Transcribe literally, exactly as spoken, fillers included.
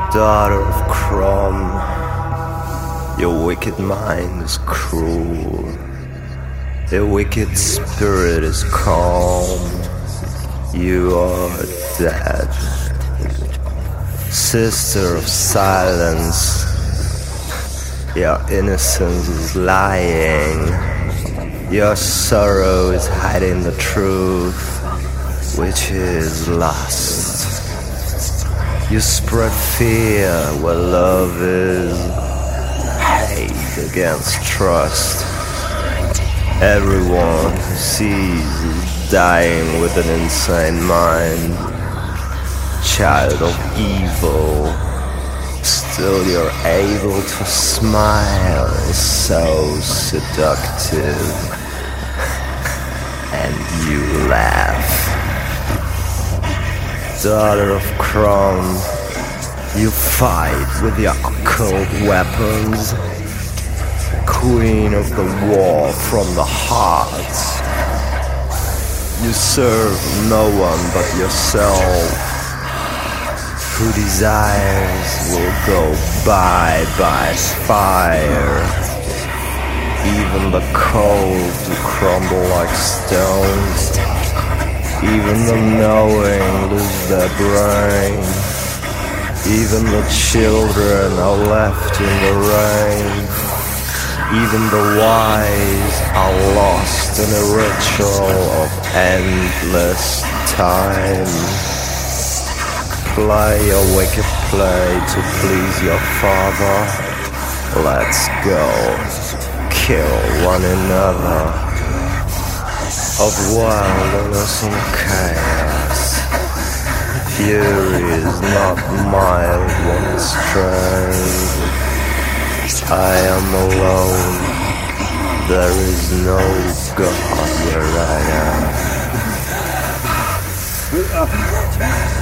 Daughter of Crom, your wicked mind is cruel, your wicked spirit is calm, you are dead. Sister of silence, your innocence is lying, your sorrow is hiding the truth, which is lust. You spread fear where love is, hate against trust. Everyone who sees is dying with an insane mind. Child of evil, still you're able to smile, is so seductive. And you laugh. Daughter of Crom, you fight with your occult weapons. Queen of the war from the heart, you serve no one but yourself. Who desires will go by by fire. Even the cold to crumble like stones. Even the knowing lose their brain. Even the children are left in the rain. Even the wise are lost in a ritual of endless time. Play your wicked play to please your father. Let's go kill one another. Of wilderness and chaos, fury is not mild when strength. I am alone, there is no God where I am.